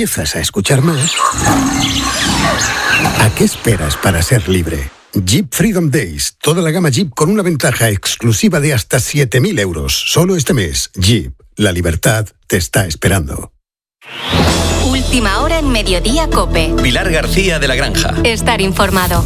¿Empiezas a escuchar más? ¿A qué esperas para ser libre? Jeep Freedom Days. Toda la gama Jeep con una ventaja exclusiva de hasta 7.000 euros. Solo este mes. Jeep. La libertad te está esperando. Última hora en Mediodía COPE. Pilar García de la Granja. Estar informado.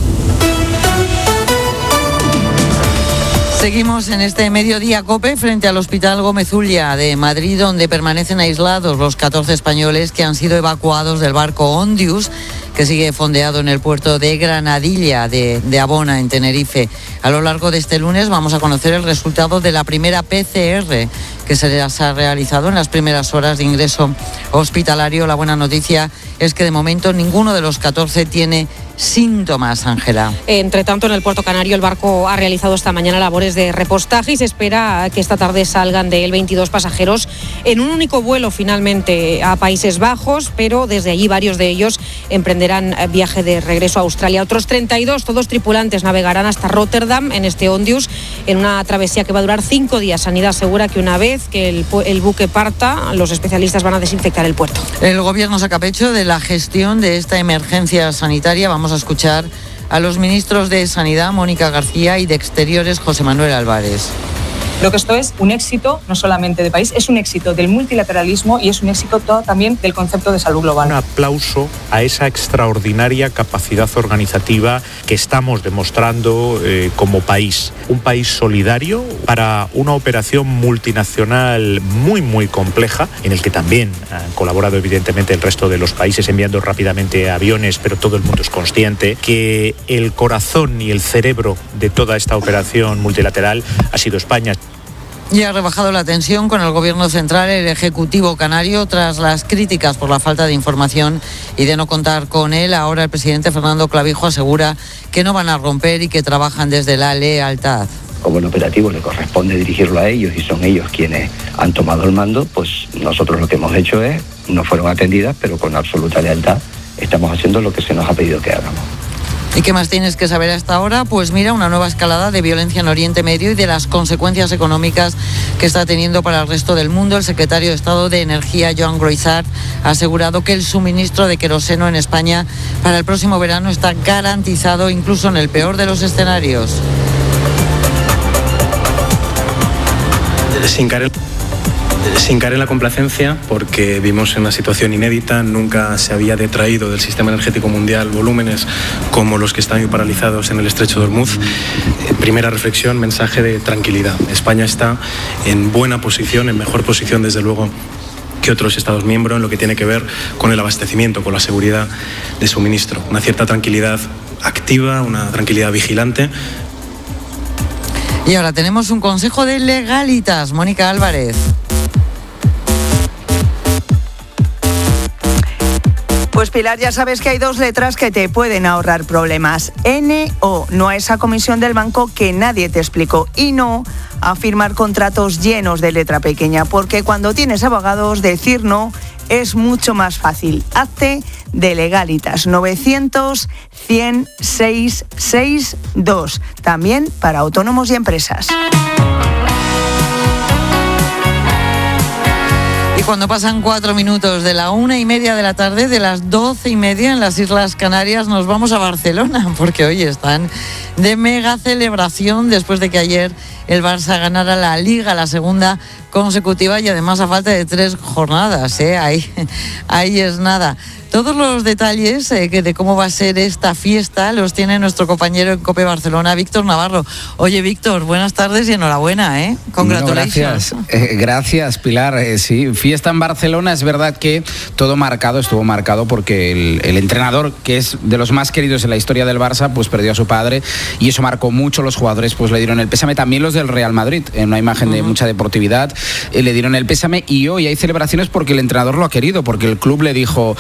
Seguimos en este Mediodía COPE frente al Hospital Gómez Ulla de Madrid, donde permanecen aislados los 14 españoles que han sido evacuados del barco Ondius, que sigue fondeado en el puerto de Granadilla de Abona, en Tenerife. A lo largo de este lunes vamos a conocer el resultado de la primera PCR que se les ha realizado en las primeras horas de ingreso hospitalario. La buena noticia es que de momento ninguno de los 14 tiene síntomas, Ángela. Entre tanto, en el puerto canario el barco ha realizado esta mañana labores de repostaje y se espera que esta tarde salgan de él 22 pasajeros en un único vuelo finalmente a Países Bajos, pero desde allí varios de ellos emprenderán viaje de regreso a Australia. Otros 32, todos tripulantes, navegarán hasta Rotterdam en este Ondius, en una travesía que va a durar 5 días. Sanidad asegura que una vez que el buque parta, los especialistas van a desinfectar el puerto. El gobierno saca pecho de la gestión de esta emergencia sanitaria. Vamos a escuchar a los ministros de Sanidad, Mónica García, y de Exteriores, José Manuel Álvarez. Creo que esto es un éxito, no solamente de país, es un éxito del multilateralismo y es un éxito todo también del concepto de salud global. Un aplauso a esa extraordinaria capacidad organizativa que estamos demostrando como país. Un país solidario para una operación multinacional muy, muy compleja, en el que también han colaborado evidentemente el resto de los países enviando rápidamente aviones, pero todo el mundo es consciente que el corazón y el cerebro de toda esta operación multilateral ha sido España. Y ha rebajado la tensión con el Gobierno central el Ejecutivo canario tras las críticas por la falta de información y de no contar con él. Ahora el presidente Fernando Clavijo asegura que no van a romper y que trabajan desde la lealtad. Como el operativo le corresponde dirigirlo a ellos y son ellos quienes han tomado el mando, pues nosotros lo que hemos hecho es, no fueron atendidas, pero con absoluta lealtad estamos haciendo lo que se nos ha pedido que hagamos. ¿Y qué más tienes que saber hasta ahora? Pues mira, una nueva escalada de violencia en Oriente Medio y de las consecuencias económicas que está teniendo para el resto del mundo. El secretario de Estado de Energía, Joan Groissart, ha asegurado que el suministro de queroseno en España para el próximo verano está garantizado, incluso en el peor de los escenarios. Sin caer en la complacencia, porque vimos una situación inédita, nunca se había detraído del sistema energético mundial volúmenes como los que están hoy paralizados en el estrecho de Hormuz. Primera reflexión, mensaje de tranquilidad. España está en buena posición, en mejor posición desde luego que otros Estados miembros en lo que tiene que ver con el abastecimiento, con la seguridad de suministro. Una cierta tranquilidad activa, una tranquilidad vigilante. Y ahora tenemos un consejo de Legalitas, Mónica Álvarez. Pues Pilar, ya sabes que hay 2 letras que te pueden ahorrar problemas. NO, no a esa comisión del banco que nadie te explicó. Y no a firmar contratos llenos de letra pequeña, porque cuando tienes abogados, decir no es mucho más fácil. Hazte de Legalitas, 900 100 662. También para autónomos y empresas. Y cuando pasan 4 minutos de la 1:30 de la tarde, de las 12:30 en las Islas Canarias, nos vamos a Barcelona, porque hoy están de mega celebración después de que ayer el Barça ganara la Liga, la segunda consecutiva, y además a falta de 3 jornadas, ahí es nada. Todos los detalles de cómo va a ser esta fiesta los tiene nuestro compañero en COPE Barcelona, Víctor Navarro. Oye, Víctor, buenas tardes y enhorabuena, Congratulations. Bueno, gracias, Pilar. Sí, fiesta en Barcelona. Es verdad que estuvo marcado porque el entrenador, que es de los más queridos en la historia del Barça, pues perdió a su padre y eso marcó mucho. Los jugadores pues le dieron el pésame, también los del Real Madrid, en una imagen de mucha deportividad, le dieron el pésame, y hoy hay celebraciones porque el entrenador lo ha querido, porque el club le dijo: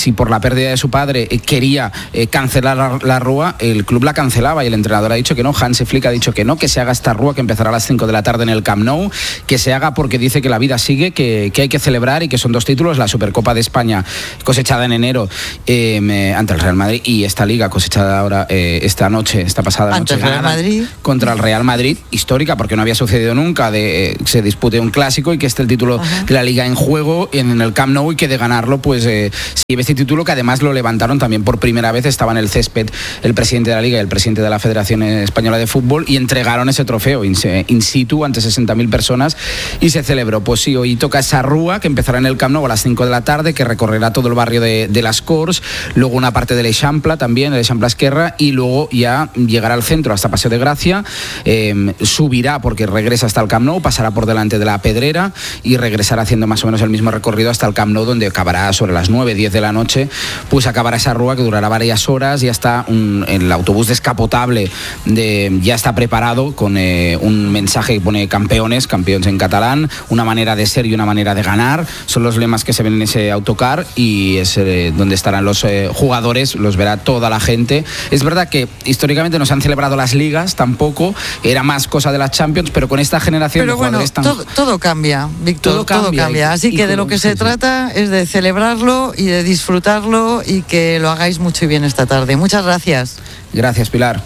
si por la pérdida de su padre quería cancelar la rúa, el club la cancelaba y el entrenador ha dicho que no. Hansi Flick ha dicho que no, que se haga esta rúa que empezará a las 5 de la tarde en el Camp Nou, que se haga porque dice que la vida sigue, que hay que celebrar y que son 2 títulos, la Supercopa de España cosechada en enero ante el Real Madrid y esta liga cosechada ahora esta pasada noche contra el Real Madrid, histórica porque no había sucedido nunca se dispute un clásico y que esté el título de la liga en juego en el Camp Nou y que de ganarlo pues se lleve este título, que además lo levantaron también por primera vez, estaba en el césped el presidente de la liga y el presidente de la Federación Española de Fútbol y entregaron ese trofeo in situ ante 60.000 personas y se celebró. Pues sí, hoy toca esa rúa que empezará en el Camp Nou a las 5 de la tarde, que recorrerá todo el barrio de Las Corts, luego una parte de l'Eixample también, el l'Eixample Esquerra, y luego ya llegará al centro hasta Paseo de Gracia, subirá porque regresa hasta el Camp Nou, pasará por delante de la Pedrera y regresará haciendo más o menos el mismo recorrido hasta el Camp Nou, donde acabará sobre las 9-10 de la noche, pues acabará esa rúa que durará varias horas. Ya está el autobús descapotable ya está preparado con un mensaje que pone campeones en catalán, una manera de ser y una manera de ganar, son los lemas que se ven en ese autocar y es donde estarán los jugadores, los verá toda la gente. Es verdad que históricamente no se han celebrado las ligas tampoco, era más cosa de las Champions, pero con esta generación de jugadores todo cambia, Víctor, todo cambia. Así que de lo que se trata es de celebrarlo y de disfrutarlo y que lo hagáis mucho y bien esta tarde. Muchas gracias. Gracias, Pilar.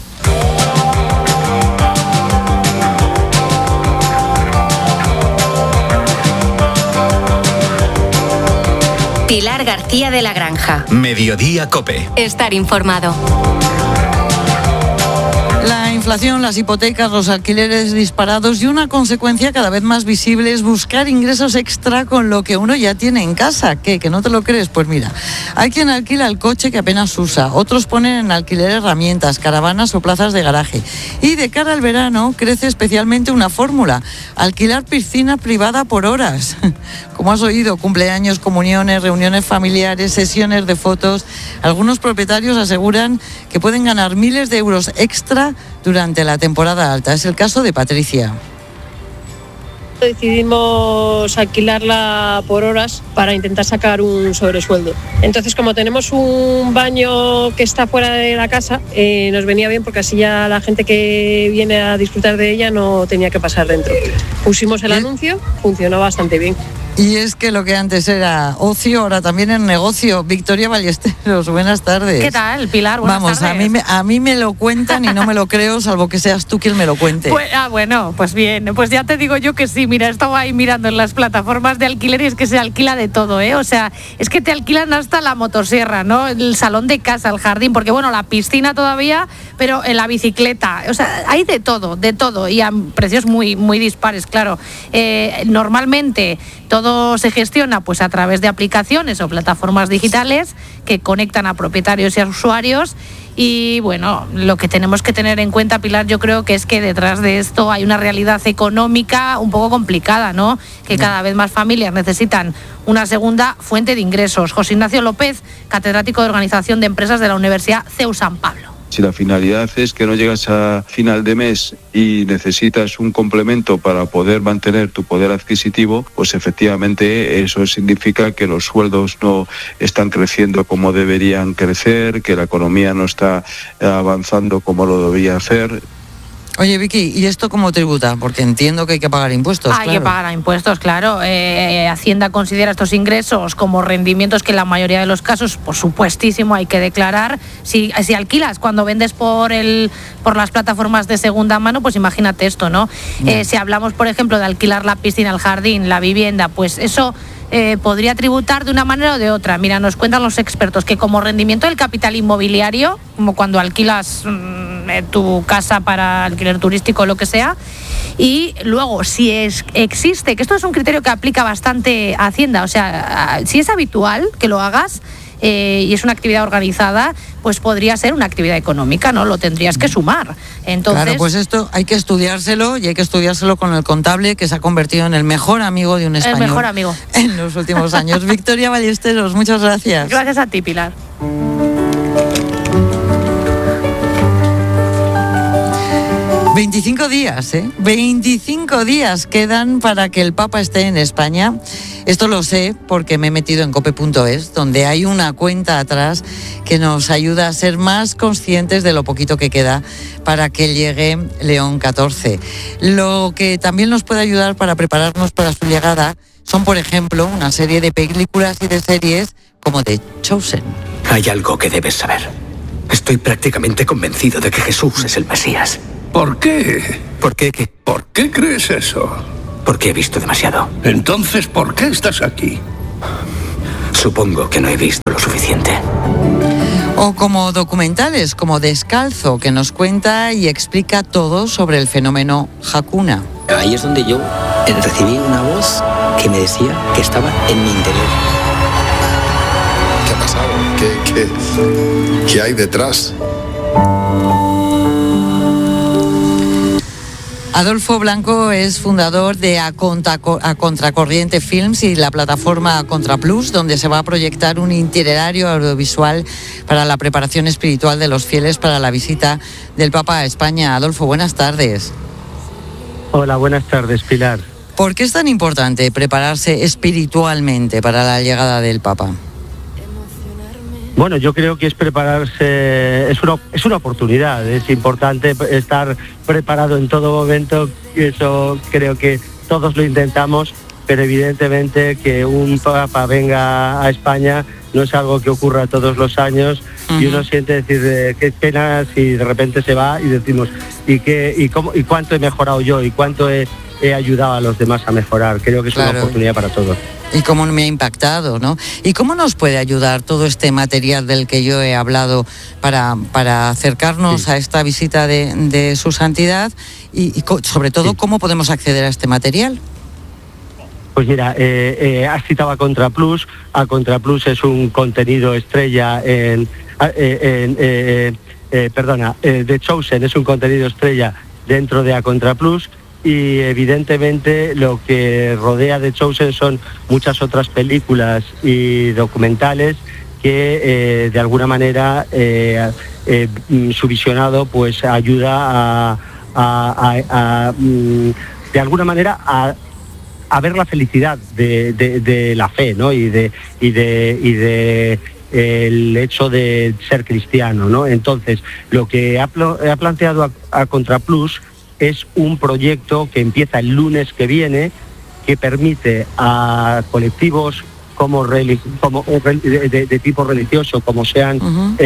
Pilar García de la Granja. Mediodía COPE. Estar informado. La inflación, las hipotecas, los alquileres disparados y una consecuencia cada vez más visible es buscar ingresos extra con lo que uno ya tiene en casa. ¿Qué? ¿Que no te lo crees? Pues mira, hay quien alquila el coche que apenas usa, otros ponen en alquiler herramientas, caravanas o plazas de garaje. Y de cara al verano crece especialmente una fórmula, alquilar piscina privada por horas. Como has oído, cumpleaños, comuniones, reuniones familiares, sesiones de fotos. Algunos propietarios aseguran que pueden ganar miles de euros extra durante la temporada alta. Es el caso de Patricia. Decidimos alquilarla por horas para intentar sacar un sobresueldo. Entonces, como tenemos un baño que está fuera de la casa, nos venía bien porque así ya la gente que viene a disfrutar de ella no tenía que pasar dentro. Pusimos el anuncio, funcionó bastante bien. Y es que lo que antes era ocio, ahora también es negocio. Victoria Ballesteros, buenas tardes. ¿Qué tal, Pilar? Buenas tardes. A mí me lo cuentan y no me lo creo, salvo que seas tú quien me lo cuente. Bueno, pues bien, pues ya te digo yo que sí. Mira, estaba ahí mirando en las plataformas de alquiler y es que se alquila de todo, ¿eh? O sea, es que te alquilan hasta la motosierra, ¿no? El salón de casa, el jardín, porque bueno, la piscina todavía, pero en la bicicleta. O sea, hay de todo y a precios muy, muy dispares, claro. Normalmente todo se gestiona pues a través de aplicaciones o plataformas digitales que conectan a propietarios y a usuarios. Y bueno, lo que tenemos que tener en cuenta, Pilar, yo creo que es que detrás de esto hay una realidad económica un poco complicada, ¿no? Que cada vez más familias necesitan una segunda fuente de ingresos. José Ignacio López, catedrático de Organización de Empresas de la Universidad CEU San Pablo. Si la finalidad es que no llegas a final de mes y necesitas un complemento para poder mantener tu poder adquisitivo, pues efectivamente eso significa que los sueldos no están creciendo como deberían crecer, que la economía no está avanzando como lo debería hacer. Oye, Vicky, ¿y esto cómo tributa? Porque entiendo que hay que pagar impuestos. Hay que pagar impuestos, claro. Hacienda considera estos ingresos como rendimientos que en la mayoría de los casos, por supuestísimo, hay que declarar. Si alquilas cuando vendes por las plataformas de segunda mano, pues imagínate esto, ¿no? Si hablamos, por ejemplo, de alquilar la piscina, el jardín, la vivienda, pues eso podría tributar de una manera o de otra. Mira, nos cuentan los expertos que como rendimiento del capital inmobiliario, como cuando alquilas tu casa para alquiler turístico o lo que sea, y luego si existe, que esto es un criterio que aplica bastante a Hacienda, o sea, si es habitual que lo hagas y es una actividad organizada, pues podría ser una actividad económica, ¿no? Lo tendrías que sumar. Entonces, claro, pues esto hay que estudiárselo y hay que estudiárselo con el contable, que se ha convertido en el mejor amigo de un español. El mejor amigo. En los últimos años. Victoria Ballesteros, muchas gracias. Gracias a ti, Pilar. 25 días, 25 días quedan para que el Papa esté en España. Esto lo sé porque me he metido en cope.es, donde hay una cuenta atrás que nos ayuda a ser más conscientes de lo poquito que queda para que llegue León XIV. Lo que también nos puede ayudar para prepararnos para su llegada son, por ejemplo, una serie de películas y de series como The Chosen. Hay algo que debes saber. Estoy prácticamente convencido de que Jesús es el Mesías. ¿Por qué? ¿Por qué qué? ¿Por qué crees eso? Porque he visto demasiado. Entonces, ¿por qué estás aquí? Supongo que no he visto lo suficiente. O como documentales como Descalzo, que nos cuenta y explica todo sobre el fenómeno Hakuna. Ahí es donde yo recibí una voz que me decía que estaba en mi interior. ¿Qué ha pasado? ¿Qué hay detrás? Adolfo Blanco es fundador de A Contracorriente Films y la plataforma Contraplus, donde se va a proyectar un itinerario audiovisual para la preparación espiritual de los fieles para la visita del Papa a España. Adolfo, buenas tardes. Hola, buenas tardes, Pilar. ¿Por qué es tan importante prepararse espiritualmente para la llegada del Papa? Bueno, yo creo que es prepararse, es una oportunidad, es importante estar preparado en todo momento, eso creo que todos lo intentamos, pero evidentemente que un Papa venga a España no es algo que ocurra todos los años. Y uno siente decir, qué pena si de repente se va y decimos, ¿y cuánto he mejorado yo? ¿Y cuánto he ayudado a los demás a mejorar? Creo que es una oportunidad para todos. Y cómo me ha impactado, ¿no? ¿Y cómo nos puede ayudar todo este material del que yo he hablado para acercarnos a esta visita de su santidad? Y sobre todo, ¿cómo podemos acceder a este material? Pues mira, has citado a Contraplus. A Contraplus es un contenido estrella The Chosen es un contenido estrella dentro de A Contraplus. Y evidentemente lo que rodea The Chosen son muchas otras películas y documentales que de alguna manera su visionado pues ayuda de alguna manera a ver la felicidad de la fe, ¿no? y de el hecho de ser cristiano, ¿no? Entonces, lo que ha planteado a Contraplus es un proyecto que empieza el lunes que viene, que permite a colectivos de tipo religioso, como sean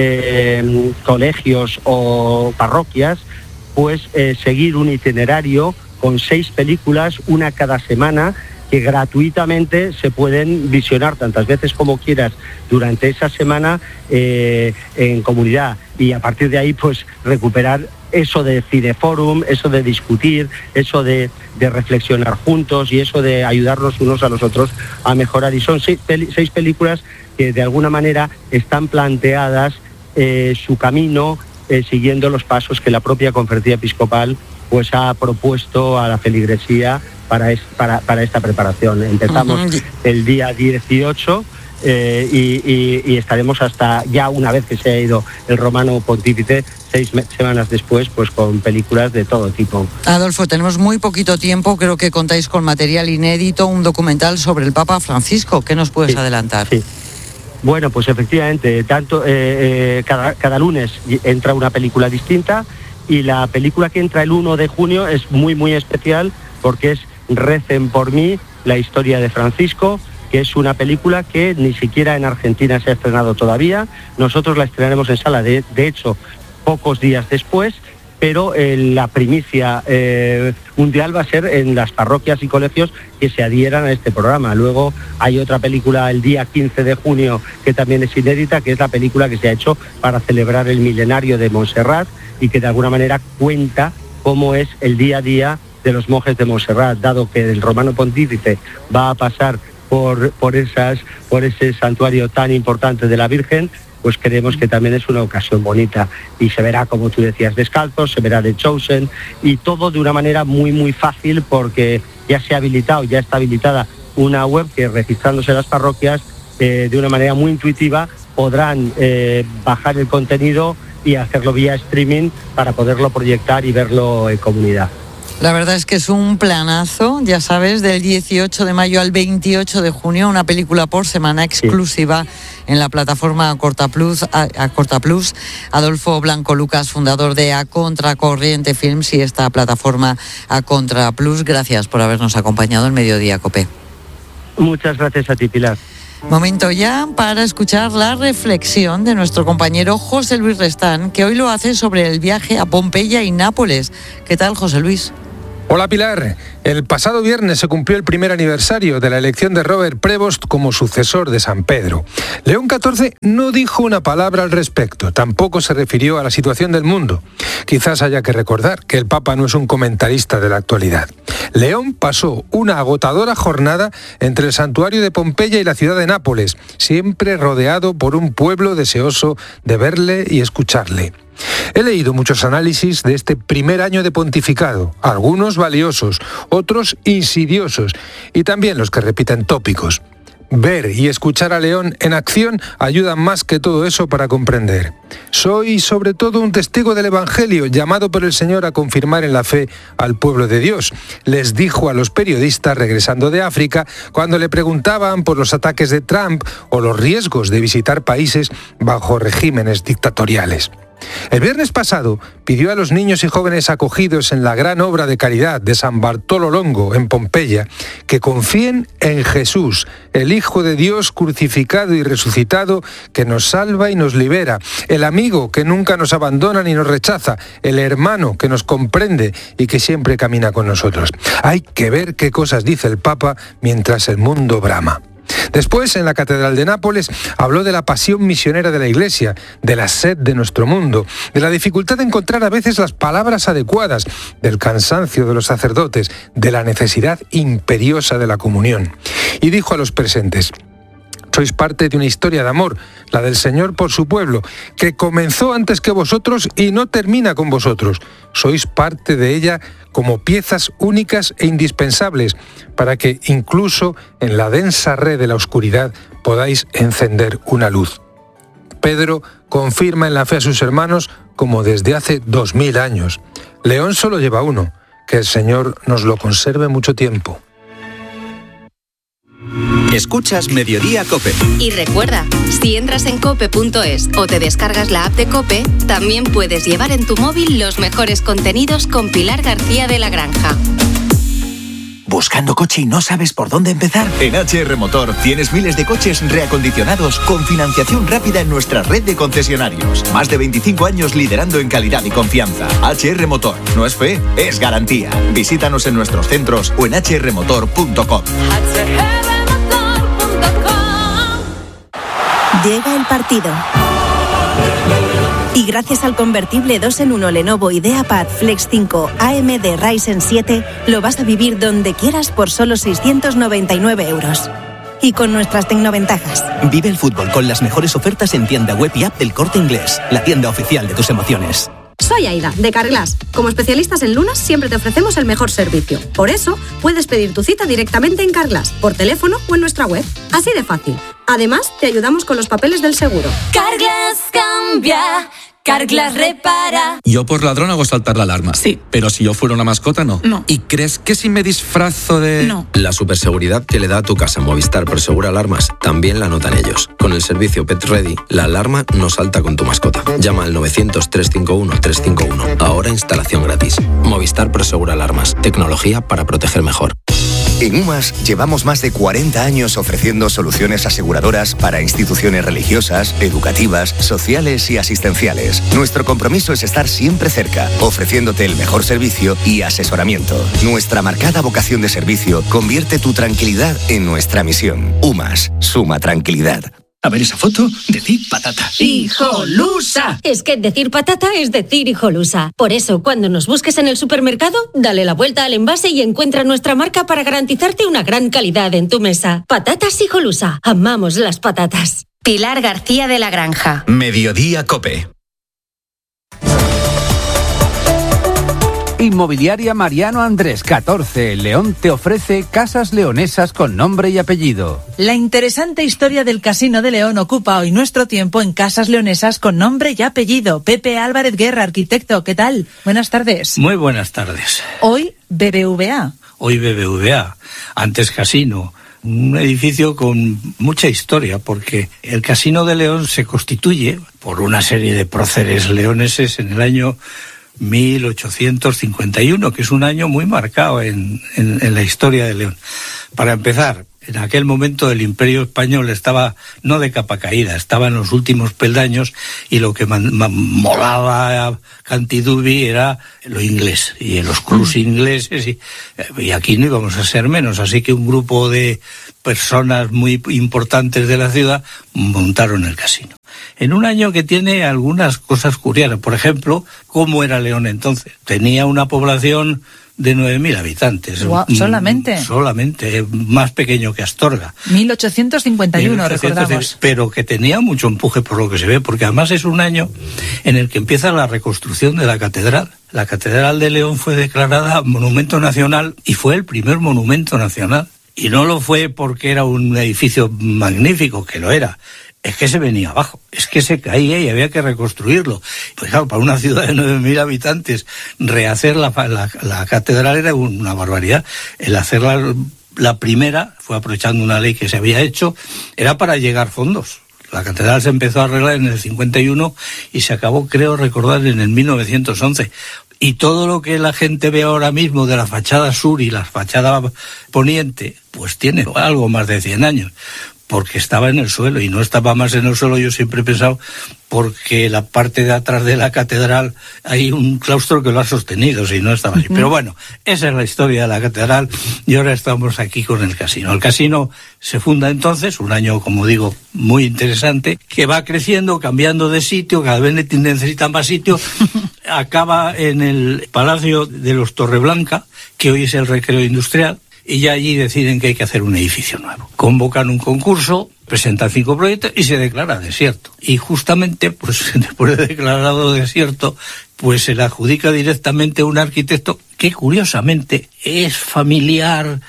colegios o parroquias, pues seguir un itinerario con 6 películas, una cada semana, que gratuitamente se pueden visionar tantas veces como quieras durante esa semana en comunidad, y a partir de ahí pues recuperar eso de cineforum, eso de discutir, eso de reflexionar juntos y eso de ayudarnos unos a los otros a mejorar. Y son 6 películas que de alguna manera están planteadas su camino siguiendo los pasos que la propia Conferencia Episcopal pues ha propuesto a la feligresía para esta preparación. Empezamos el día 18 y estaremos hasta ya una vez que se ha ido el romano pontífice, 6 semanas después, pues con películas de todo tipo. Adolfo, tenemos muy poquito tiempo, creo que contáis con material inédito, un documental sobre el Papa Francisco. ¿Qué nos puedes adelantar? Sí. Bueno, pues efectivamente, cada lunes entra una película distinta, y la película que entra el 1 de junio es muy, muy especial porque es Recen por mí, la historia de Francisco, que es una película que ni siquiera en Argentina se ha estrenado todavía. Nosotros la estrenaremos en sala, de hecho, pocos días después, pero la primicia mundial va a ser en las parroquias y colegios que se adhieran a este programa. Luego hay otra película el día 15 de junio que también es inédita, que es la película que se ha hecho para celebrar el milenario de Montserrat y que de alguna manera cuenta cómo es el día a día de los monjes de Montserrat, dado que el romano pontífice va a pasar por ese santuario tan importante de la Virgen. Pues creemos que también es una ocasión bonita, y se verá, como tú decías, Descalzo, se verá The Chosen, y todo de una manera muy muy fácil, porque ya está habilitada una web que, registrándose en las parroquias de una manera muy intuitiva, podrán bajar el contenido y hacerlo vía streaming para poderlo proyectar y verlo en comunidad. La verdad es que es un planazo, ya sabes, del 18 de mayo al 28 de junio, una película por semana exclusiva en la plataforma Acorta Plus. Adolfo Blanco Lucas, fundador de A Contracorriente Films y esta plataforma A Contra Plus. Gracias por habernos acompañado en Mediodía COPE. Muchas gracias a ti, Pilar. Momento ya para escuchar la reflexión de nuestro compañero José Luis Restán, que hoy lo hace sobre el viaje a Pompeya y Nápoles. ¿Qué tal, José Luis? Hola Pilar, el pasado viernes se cumplió el primer aniversario de la elección de Robert Prevost como sucesor de San Pedro. León XIV no dijo una palabra al respecto, tampoco se refirió a la situación del mundo. Quizás haya que recordar que el Papa no es un comentarista de la actualidad. León pasó una agotadora jornada entre el santuario de Pompeya y la ciudad de Nápoles, siempre rodeado por un pueblo deseoso de verle y escucharle. He leído muchos análisis de este primer año de pontificado, algunos valiosos, otros insidiosos y también los que repiten tópicos. Ver y escuchar a León en acción ayuda más que todo eso para comprender. Soy sobre todo un testigo del Evangelio, llamado por el Señor a confirmar en la fe al pueblo de Dios. Les dijo a los periodistas regresando de África cuando le preguntaban por los ataques de Trump o los riesgos de visitar países bajo regímenes dictatoriales. El viernes pasado pidió a los niños y jóvenes acogidos en la gran obra de caridad de San Bartolo Longo en Pompeya que confíen en Jesús, el Hijo de Dios crucificado y resucitado que nos salva y nos libera, el amigo que nunca nos abandona ni nos rechaza, el hermano que nos comprende y que siempre camina con nosotros. Hay que ver qué cosas dice el Papa mientras el mundo brama. Después, en la Catedral de Nápoles, habló de la pasión misionera de la Iglesia, de la sed de nuestro mundo, de la dificultad de encontrar a veces las palabras adecuadas, del cansancio de los sacerdotes, de la necesidad imperiosa de la comunión. Y dijo a los presentes: sois parte de una historia de amor, la del Señor por su pueblo, que comenzó antes que vosotros y no termina con vosotros. Sois parte de ella como piezas únicas e indispensables para que incluso en la densa red de la oscuridad podáis encender una luz. Pedro confirma en la fe a sus hermanos como desde hace 2000 años. León solo lleva uno, que el Señor nos lo conserve mucho tiempo. Escuchas Mediodía COPE. Y recuerda, si entras en cope.es o te descargas la app de COPE, también puedes llevar en tu móvil los mejores contenidos con Pilar García de la Granja. ¿Buscando coche y no sabes por dónde empezar? En HR Motor tienes miles de coches reacondicionados con financiación rápida en nuestra red de concesionarios. Más de 25 años liderando en calidad y confianza. HR Motor. No es fe, es garantía. Visítanos en nuestros centros o en hrmotor.com. Llega el partido. Y gracias al convertible 2-en-1 Lenovo IdeaPad Flex 5 AMD Ryzen 7, lo vas a vivir donde quieras por solo 699 €. Y con nuestras tecnoventajas. Vive el fútbol con las mejores ofertas en tienda web y app del Corte Inglés, la tienda oficial de tus emociones. Soy Aida, de Carglass. Como especialistas en lunas, siempre te ofrecemos el mejor servicio. Por eso, puedes pedir tu cita directamente en Carglass, por teléfono o en nuestra web. Así de fácil. Además, te ayudamos con los papeles del seguro. Carglass cambia, Carglass repara. Yo por ladrón hago saltar la alarma. Sí. Pero si yo fuera una mascota, no. No. ¿Y crees que si me disfrazo de...? No. La superseguridad que le da a tu casa Movistar Prosegura Alarmas también la notan ellos. Con el servicio Pet Ready, la alarma no salta con tu mascota. Llama al 900-351-351. Ahora instalación gratis. Movistar Prosegura Alarmas. Tecnología para proteger mejor. En UMAS llevamos más de 40 años ofreciendo soluciones aseguradoras para instituciones religiosas, educativas, sociales y asistenciales. Nuestro compromiso es estar siempre cerca, ofreciéndote el mejor servicio y asesoramiento. Nuestra marcada vocación de servicio convierte tu tranquilidad en nuestra misión. UMAS, suma tranquilidad. A ver esa foto, decir patata. ¡Hijolusa! Es que decir patata es decir hijolusa. Por eso, cuando nos busques en el supermercado, dale la vuelta al envase y encuentra nuestra marca para garantizarte una gran calidad en tu mesa. Patatas Hijolusa. Amamos las patatas. Pilar García de la Granja. Mediodía COPE. Inmobiliaria Mariano Andrés 14, León te ofrece casas leonesas con nombre y apellido. La interesante historia del Casino de León ocupa hoy nuestro tiempo en casas leonesas con nombre y apellido. Pepe Álvarez Guerra, arquitecto, ¿qué tal? Buenas tardes. Muy buenas tardes. Hoy BBVA. Hoy BBVA, antes Casino. Un edificio con mucha historia, porque el Casino de León se constituye por una serie de próceres leoneses en el año 1851, que es un año muy marcado en la historia de León. Para empezar, en aquel momento el Imperio Español estaba no de capa caída, estaba en los últimos peldaños, y lo que molaba a Cantidubi era lo inglés y los clubs ingleses, y aquí no íbamos a ser menos, así que un grupo de personas muy importantes de la ciudad montaron el casino. En un año que tiene algunas cosas curiosas, por ejemplo, ¿cómo era León entonces? Tenía una población de 9.000 habitantes. Wow, ¿solamente? Solamente, más pequeño que Astorga. 1851, recordamos. Pero que tenía mucho empuje por lo que se ve, porque además es un año en el que empieza la reconstrucción de la catedral. La Catedral de León fue declarada Monumento Nacional y fue el primer monumento nacional. Y no lo fue porque era un edificio magnífico, que lo era. Es que se venía abajo, es que se caía y había que reconstruirlo. Pues claro, para una ciudad de 9.000 habitantes, rehacer la catedral era una barbaridad. El hacerla la primera, fue aprovechando una ley que se había hecho, era para llegar fondos. La catedral se empezó a arreglar en el 51 y se acabó, creo recordar, en el 1911. Y todo lo que la gente ve ahora mismo de la fachada sur y la fachada poniente, pues tiene algo más de 100 años. Porque estaba en el suelo, y no estaba más en el suelo, yo siempre he pensado, porque la parte de atrás de la catedral hay un claustro que lo ha sostenido, si no estaba así. Pero bueno, esa es la historia de la catedral, y ahora estamos aquí con el casino. El casino se funda entonces, un año, como digo, muy interesante, que va creciendo, cambiando de sitio, cada vez necesita más sitio, acaba en el Palacio de los Torreblanca, que hoy es el Recreo Industrial, y ya allí deciden que hay que hacer un edificio nuevo. Convocan un concurso, presentan 5 proyectos y se declara desierto. Y justamente, pues después de declarado desierto, pues se le adjudica directamente a un arquitecto que curiosamente es familiar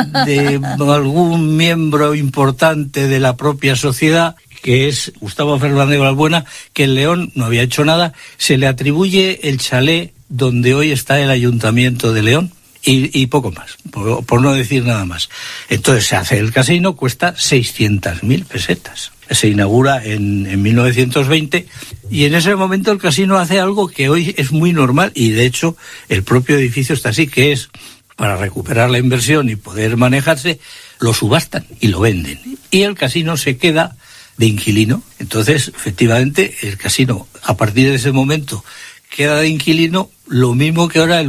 de algún miembro importante de la propia sociedad, que es Gustavo Fernández Balbuena, que en León no había hecho nada. Se le atribuye el chalet donde hoy está el Ayuntamiento de León. Y poco más, por no decir nada más. Entonces se hace el casino, cuesta 600.000 pesetas. Se inaugura en 1920, y en ese momento el casino hace algo que hoy es muy normal, y de hecho el propio edificio está así, que es, para recuperar la inversión y poder manejarse, lo subastan y lo venden. Y el casino se queda de inquilino. Entonces, efectivamente, el casino, a partir de ese momento, queda de inquilino, lo mismo que ahora el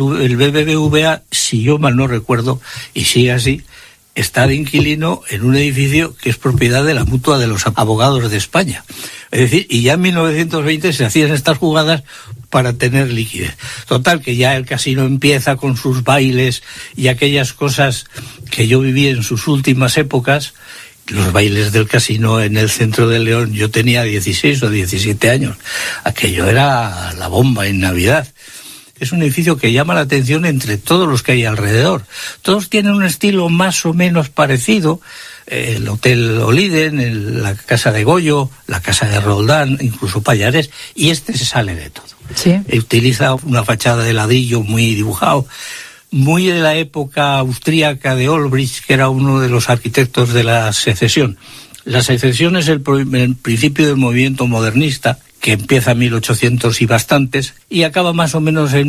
BBVA, si yo mal no recuerdo, y sigue así, está de inquilino en un edificio que es propiedad de la Mutua de los Abogados de España. Es decir, y ya en 1920 se hacían estas jugadas para tener liquidez. Total, que ya el casino empieza con sus bailes y aquellas cosas que yo viví en sus últimas épocas. Los bailes del casino en el centro de León, yo tenía 16 o 17 años. Aquello era la bomba en Navidad. Es un edificio que llama la atención entre todos los que hay alrededor. Todos tienen un estilo más o menos parecido. El Hotel Oliden, la Casa de Goyo, la Casa de Roldán, incluso Pallares, y este se sale de todo. Sí. Utiliza una fachada de ladrillo muy dibujado, muy de la época austríaca de Olbrich, que era uno de los arquitectos de la Secesión. La Secesión es el principio del movimiento modernista, que empieza en 1800 y bastantes, y acaba más o menos en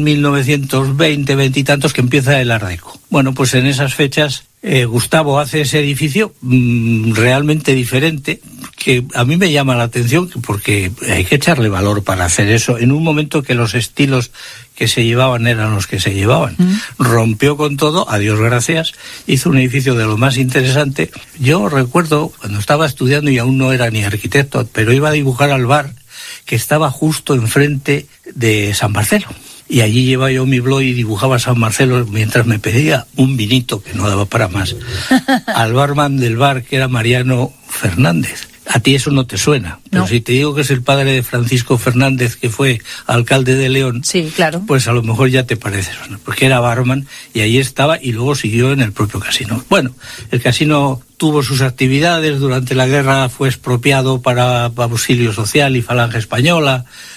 1920, 20 y tantos, que empieza el Art Deco. Bueno, pues en esas fechas Gustavo hace ese edificio realmente diferente, que a mí me llama la atención, porque hay que echarle valor para hacer eso, en un momento que los estilos que se llevaban eran los que se llevaban. Rompió con todo, a Dios gracias, hizo un edificio de lo más interesante. Yo recuerdo, cuando estaba estudiando, y aún no era ni arquitecto, pero iba a dibujar al bar que estaba justo enfrente de San Marcelo. Y allí llevaba yo mi blog y dibujaba San Marcelo mientras me pedía un vinito, que no daba para más, al barman del bar, que era Mariano Fernández. A ti eso no te suena, pero no. Si te digo que es el padre de Francisco Fernández, que fue alcalde de León, sí, claro, pues a lo mejor ya te parece, porque era barman y ahí estaba, y luego siguió en el propio casino. Bueno, el casino tuvo sus actividades, durante la guerra fue expropiado para auxilio social y Falange Española,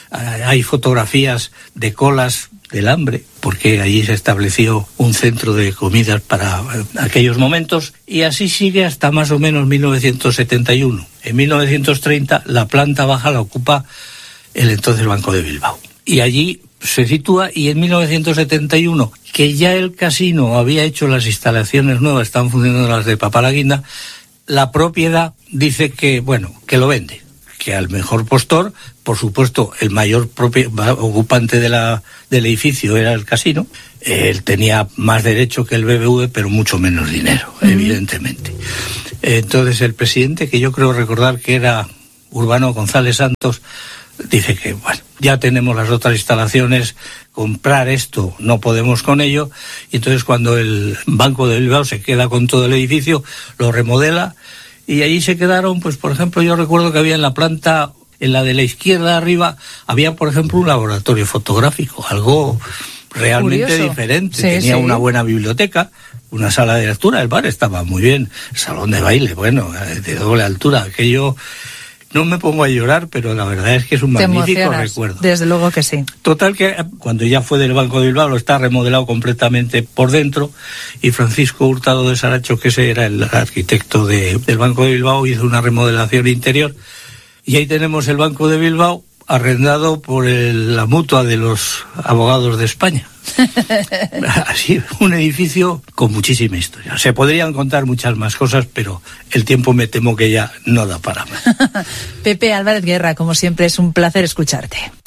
Hay fotografías de colas del hambre, porque allí se estableció un centro de comidas para aquellos momentos, y así sigue hasta más o menos 1971. En 1930 la planta baja la ocupa el entonces Banco de Bilbao. Y allí se sitúa, y en 1971, que ya el casino había hecho las instalaciones nuevas, están funcionando las de Papalaguinda, la propiedad dice que, bueno, que lo vende, que al mejor postor, por supuesto, el mayor ocupante del edificio era el casino. Él tenía más derecho que el BBV, pero mucho menos dinero, evidentemente. Entonces el presidente, que yo creo recordar que era Urbano González Santos, dice que, bueno, ya tenemos las otras instalaciones, comprar esto no podemos con ello, y entonces cuando el Banco de Bilbao se queda con todo el edificio, lo remodela, y allí se quedaron, pues por ejemplo, yo recuerdo que había en la planta, en la de la izquierda arriba, había por ejemplo un laboratorio fotográfico, algo realmente curioso, diferente. Sí, tenía una buena biblioteca, una sala de lectura, el bar estaba muy bien, el salón de baile, bueno, de doble altura, aquello. No me pongo a llorar, pero la verdad es que es un magnífico recuerdo. Desde luego que sí. Total que cuando ya fue del Banco de Bilbao, lo está remodelado completamente por dentro, y Francisco Hurtado de Saracho, que ese era el arquitecto del Banco de Bilbao, hizo una remodelación interior, y ahí tenemos el Banco de Bilbao arrendado por la mutua de los abogados de España. Así, un edificio con muchísima historia. Se podrían contar muchas más cosas, pero el tiempo me temo que ya no da para más. Pepe Álvarez Guerra, como siempre, es un placer escucharte.